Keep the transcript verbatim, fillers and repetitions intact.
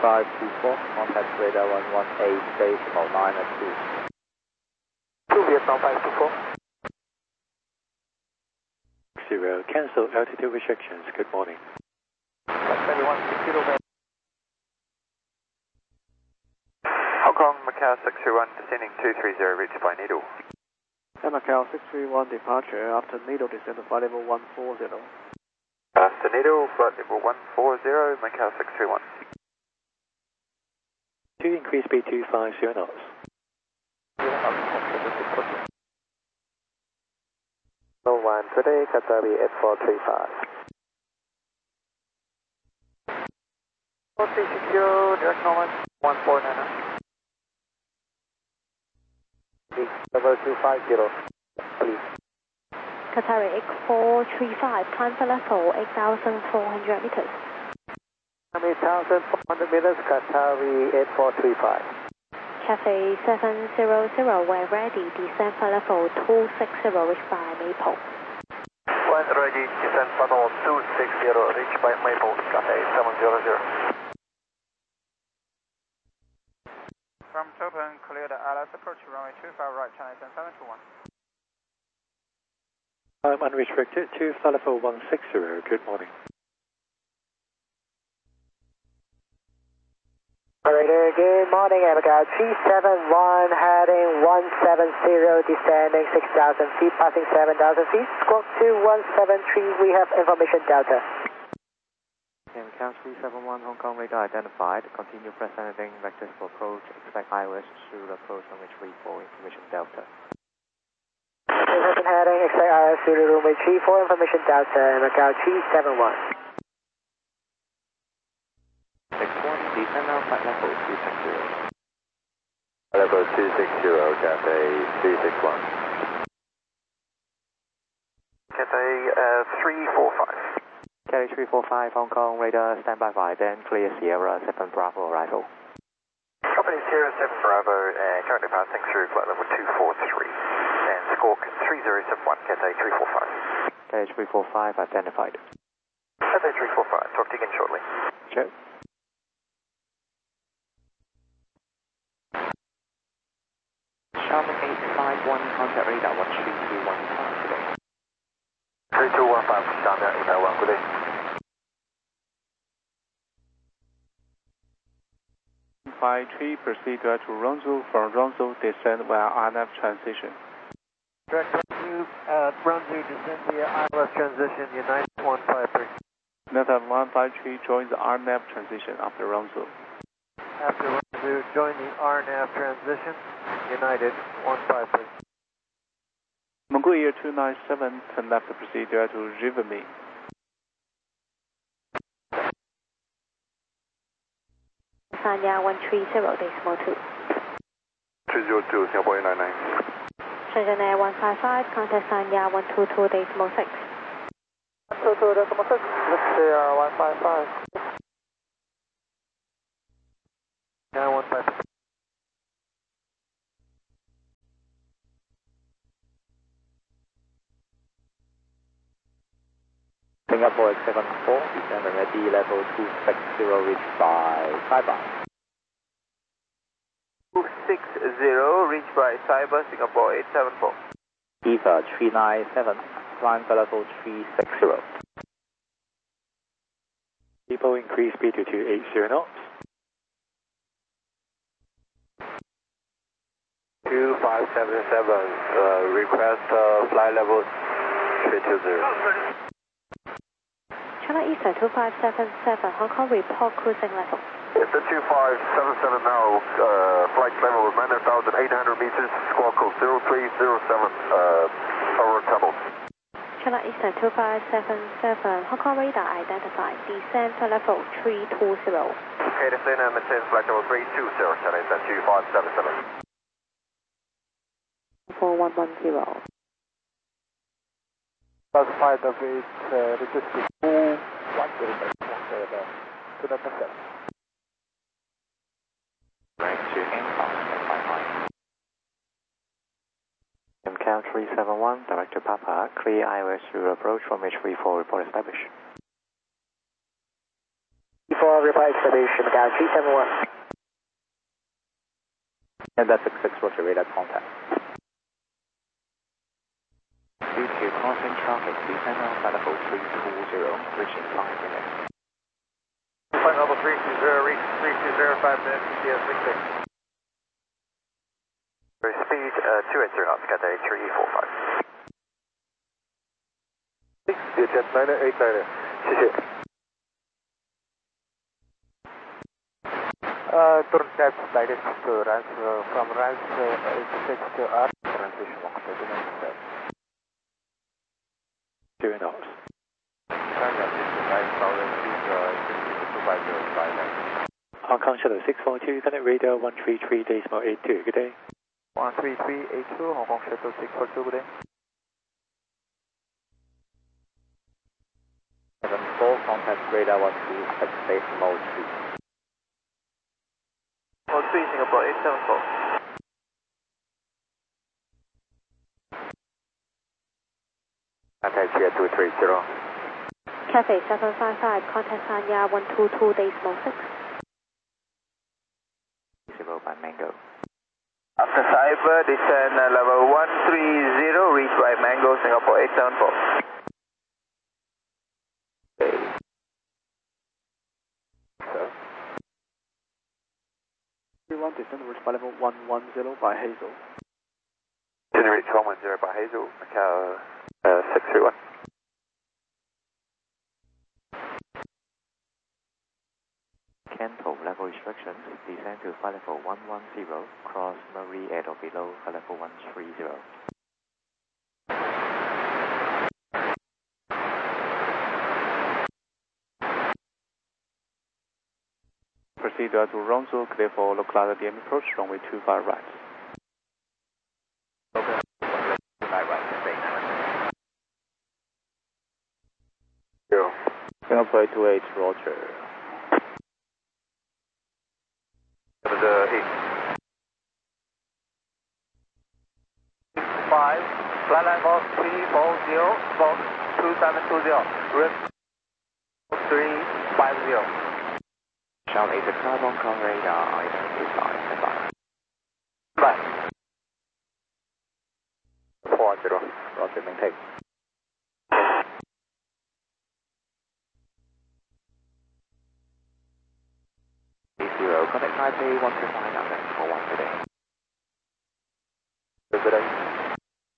five two four, contact radar one one eight, decimal nine at two. two Vietnam five two four. Zero, cancel altitude restrictions, good morning. seventy-one sixty, Hong Kong, Macau six three one, descending two three zero, reached by Needle. Macau six three one, departure after Needle, descend to flight level one four zero. After Needle, flight level one four zero, Macau six three one. two increase speed to five zero knots. No one today, Qatari eight four three five. four three six zero, direct normal, one four nine. Level two five zero, please. Qatari X four three five, climb for level eight thousand four hundred meters. eight thousand four hundred meters, Qatari eight four three five. Cathay seven zero zero, we're ready, descend for level two six zero, reached by Maple. When ready, descend for level two six zero, reached by Maple, Cathay seven zero zero. From Chopin, clear the I L S approach runway two five right, China seven two one. I'm unrestricted to flight level one six zero, good morning. Operator, good morning, Macau three seven one, heading one seven zero, descending six thousand feet, passing seven thousand feet, squawk two one seven three, we have information Delta. Macau three seven one, Hong Kong radar identified, continue presenting vectors for approach, expect I O S through approach on three four, information Delta. Information heading, expect I O S through runway three four, information Delta, Macau three seven one. six one, descend now, flight level two six zero. Level two six zero, Cathay three six one. Cathay uh, three four five. Cathay three four five, Hong Kong radar standby by, then clear Sierra seven Bravo arrival. Company Sierra seven Bravo, uh, currently passing through flight level two four three. And squawk three zero seven one, Cathay three four five. Cathay three four five identified. Cathay three four five, talk to you again shortly. Check. Sharman eight five one, contact radar one three two one five today. three two one five, Sharman eight five one, good day. five three, proceed direct to Rongzhou, from Rongzhou descend via R N F transition. Direct Rongzhou, uh, Rongzhou descend via I L S transition, United one five three. Delta one five three joins the R N F transition after Rongzhou. After Rongzhou, join the R N F transition, United one five three. Mongol Air two nine seven, turn left to proceed direct to Rivami. Sanya one three zero, decimal two. three zero two, Singapore eight nine nine. Shenzhen Air one five five, contact Sanya one two two, decimal six. one two two, decimal six. Let's say uh, one five five. Yeah, one five five. Singapore seven four, descend ready, level two six zero, reached by Cyber. two six zero, reached by Cyber, Singapore eight seven four. Eva three nine seven, climb for level three six zero. People increase speed to two eight zero knots. two five seven seven, uh, request uh, flight level three two zero. China Eastern two five seven seven, Hong Kong report cruising level. It's the two five seven seven now, uh, flight level nine thousand eight hundred meters, squawk code zero three zero seven, uh, over tunnel. China Eastern two five seven seven, Hong Kong radar identified, descend for level three two zero. Okay, descend and maintain flight level three two zero, China Eastern two five seven seven. four one one zero. Classified of it, uh, logistic full one zero seven, to the percent. Rank to income, Macau three seven one, Director Papa, clear I O S through approach from H three four, report established. For reply expedition, Macau G seven one. And that's six six, roger, radar contact. Due to crossing traffic, descend on flight level three two zero, reaching five minutes. Flight level three two zero, reach three two zero, five minutes, T S six six. Speed uh, two eighty knots, Cathay three four five. Vietjet niner eight niner, 谢谢。 Uh, turn type guidance to runs uh, from runs uh, eighty-six to up, transition one thirty knots. Two knots. Hong Kong Shuttle six four two, connect radar one three three, decimal eight two, good day. one three three eight two, Hong Kong Shuttle six four two, good day. seven four, contact radar one two, at space mode two. Mode three, Singapore eight seven four. Cathay two three zero. Cathay seven five five, contact Sanya one two two, decimal six. Zero by Mango. After Cyber, descend uh, level one three zero, reach by Mango, Singapore eight seven four. Okay. So. three one, descend reach by level one one zero by Hazel. Descend reach one one zero by Hazel, Macau uh, six three one. Cancel level restrictions, descend to flight level one one zero, cross Marie at or below flight level one three zero. Proceed to Ronzo, clear for locality and approach, runway two five right. Okay, two five right, Zero. Singapore two eight, roger. The eight. five, flight level three four zero, Fox two seven two zero, risk three five zero. Shall eight carbon con radar, identify, standby. Bye. four zero. Roger, maintain. Zero, connect Taipei one two five.